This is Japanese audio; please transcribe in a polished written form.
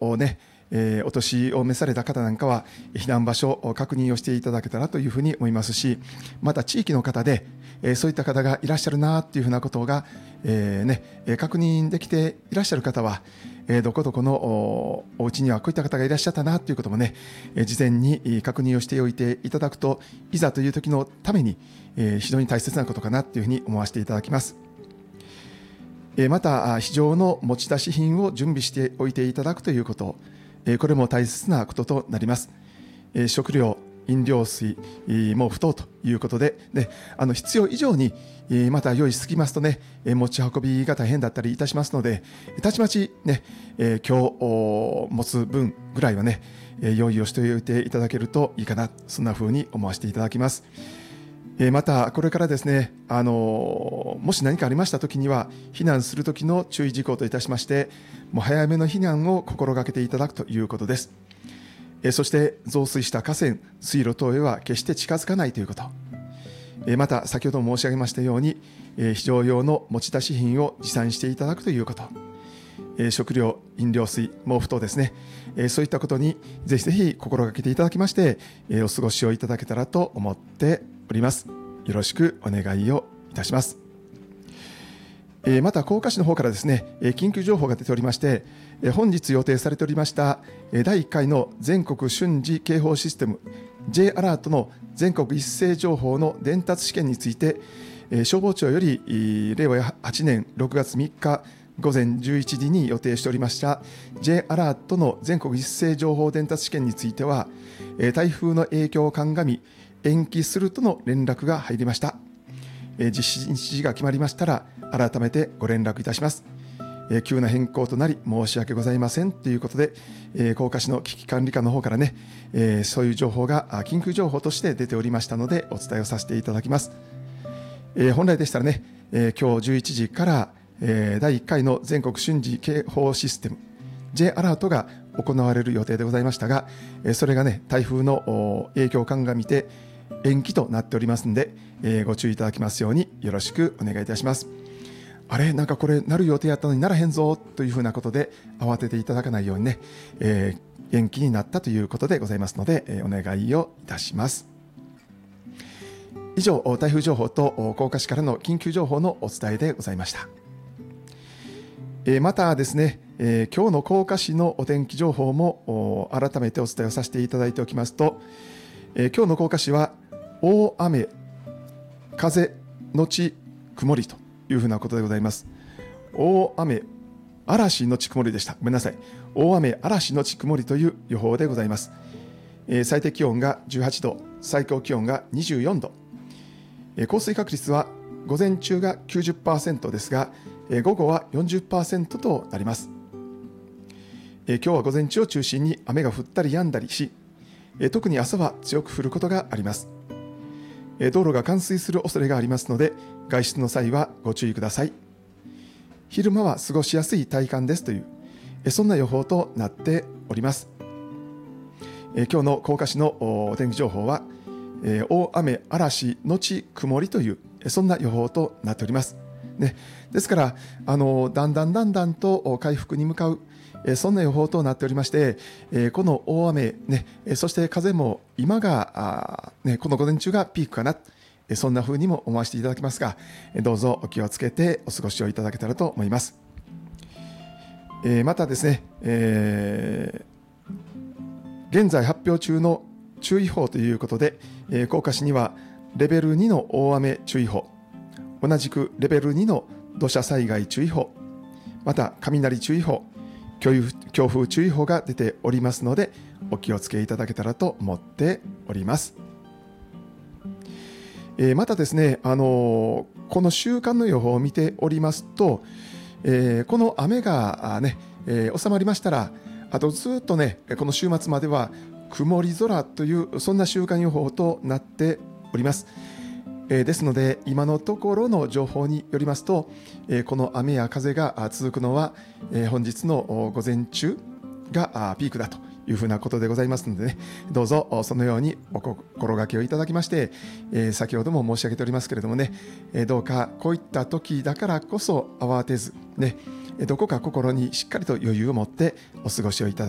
ね、お年を召された方なんかは避難場所を確認をしていただけたらというふうに思いますし、また地域の方でそういった方がいらっしゃるなっていうふうなことが、確認できていらっしゃる方は、どこどこのお家にはこういった方がいらっしゃったなということもね、事前に確認をしておいていただくと、いざという時のために非常に大切なことかなというふうに思わせていただきます。また非常の持ち出し品を準備しておいていただくということ、これも大切なこととなります。食料、飲料水、毛布等ということで、必要以上にまた用意しすぎますとね、持ち運びが大変だったりいたしますので、たちまちね、今日持つ分ぐらいはね、用意をしておいていただけるといいかな、そんな風に思わせていただきます。またこれからですね、もし何かありましたときには、避難するときの注意事項といたしまして、もう早めの避難を心がけていただくということです。そして増水した河川、水路等へは決して近づかないということ。また先ほど申し上げましたように、非常用の持ち出し品を持参していただくということ。食料、飲料水、毛布等ですね、そういったことにぜひぜひ心がけていただきまして、お過ごしをいただけたらと思っております。よろしくお願いをいたします。また甲賀市の方からですね、緊急情報が出ておりまして、本日予定されておりました第1回の全国瞬時警報システム J アラートの全国一斉情報の伝達試験について、消防庁より令和8年6月3日午前11時に予定しておりました J アラートの全国一斉情報伝達試験については、台風の影響を鑑み延期するとの連絡が入りました。実施日時が決まりましたら改めてご連絡いたします。急な変更となり申し訳ございませんということで、甲賀市の危機管理課の方からね、そういう情報が緊急情報として出ておりましたのでお伝えをさせていただきます。本来でしたらね、今日11時から第1回の全国瞬時警報システム J アラートが行われる予定でございましたが、それがね、台風の影響を鑑みて延期となっておりますので、ご注意いただきますようによろしくお願いいたします。あれ、なんかこれなる予定やったのにならへんぞというふうなことで慌てていただかないようにね、延期になったということでございますので、お願いをいたします。以上、台風情報と甲賀市からの緊急情報のお伝えでございました。またですね、今日の甲賀市のお天気情報も改めてお伝えをさせていただいておきますと、今日の甲賀市は大雨、風のち曇りというふうなことでございます。大雨、嵐のち曇りでした。ごめんなさい。大雨、嵐のち曇りという予報でございます。最低気温が18度、最高気温が24度。降水確率は午前中が 90% ですが、午後は 40% となります。今日は午前中を中心に雨が降ったり止んだりし、特に朝は強く降ることがあります。道路が冠水する恐れがありますので、外出の際はご注意ください。昼間は過ごしやすい体感ですという、そんな予報となっております。今日の甲賀市のお天気情報は、大雨、嵐のち曇りという、そんな予報となっております。ね、ですから、だんだんと回復に向かう、そんな予報となっておりまして、この大雨、ね、そして風も今がこの午前中がピークかな、そんな風にも思わせていただきますが、どうぞお気をつけてお過ごしをいただけたらと思います。またですね、現在発表中の注意報ということで、甲賀市にはレベル2の大雨注意報、同じくレベル2の土砂災害注意報、また雷注意報、強風注意報が出ておりますので、お気をつけいただけたらと思っております。またですね、この週間の予報を見ておりますと、この雨がね、収まりましたら、あとずっとね、この週末までは曇り空という、そんな週間予報となっております。ですので、今のところの情報によりますと、この雨や風が続くのは、本日の午前中がピークだというふうなことでございますのでね、どうぞそのようにお心がけをいただきまして、先ほども申し上げておりますけれどもね、どうかこういった時だからこそ慌てず、ね、どこか心にしっかりと余裕を持ってお過ごしをいただ